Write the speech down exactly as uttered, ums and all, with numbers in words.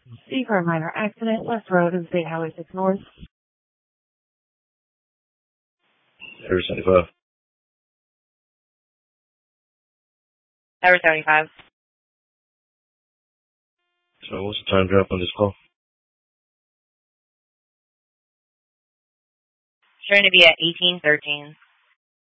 C for a minor accident, West Road and State Highway six North. Area seventy-five. Area seventy-five. So what's the time drop on this call? It's going to be at eighteen thirteen.